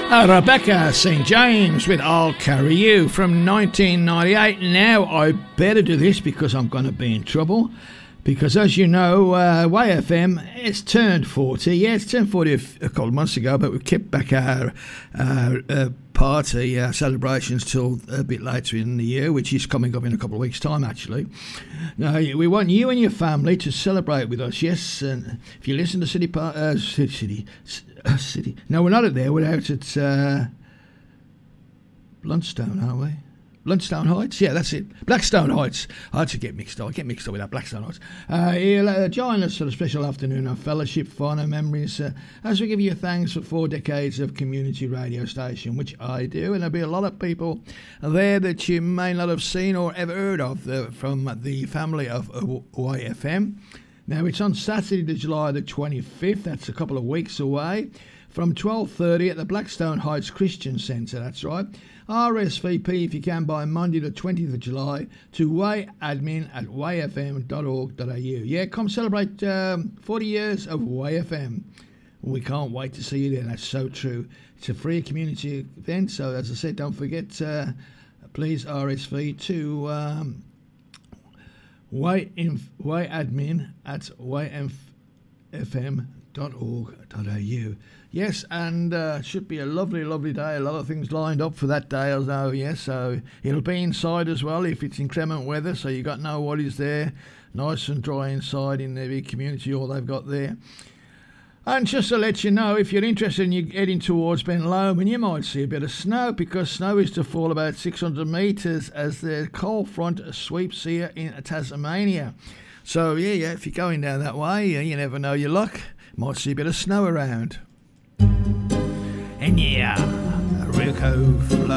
Rebecca St. James with I'll Carry You from 1998. Now, I better do this because I'm going to be in trouble. Because as you know, YFM, it's turned 40. Yeah, it's turned 40 a couple of months ago, but we've kept back our party, celebrations till a bit later in the year, which is coming up in a couple of weeks' time, actually. Now, we want you and your family to celebrate with us, yes. And if you listen to City... No, we're not at there. We're out at Bluntstone, aren't we? Bluntstone Heights? Yeah, that's it. Blackstone Heights. I had to get mixed up. I get mixed up with that Blackstone Heights. You'll join us for a special afternoon of fellowship, fun and memories as we give you thanks for 4 decades of community radio station, which I do. And there'll be a lot of people there that you may not have seen or ever heard of from the family of YFM. Now, it's on Saturday, July the 25th. That's a couple of weeks away. From 12:30 at the Blackstone Heights Christian Centre, that's right. RSVP if you can by Monday the 20th of July to wayadmin@yfm.org.au. Yeah, come celebrate 40 years of YFM. We can't wait to see you there. That's so true. It's a free community event, so as I said, don't forget, please RSVP to wayadmin@ymfm.org.au. Yes, and should be a lovely, lovely day. A lot of things lined up for that day, I know, yes. So it'll be inside as well if it's inclement weather, so you got no worries there. Nice and dry inside in the big community hall they've got there. And just to let you know, if you're interested in you heading towards Ben Lomond, you might see a bit of snow, because snow is to fall about 600 metres as the cold front sweeps here in Tasmania. So, yeah, if you're going down that way, you never know your luck. Might see a bit of snow around. And yeah, Rico Flow.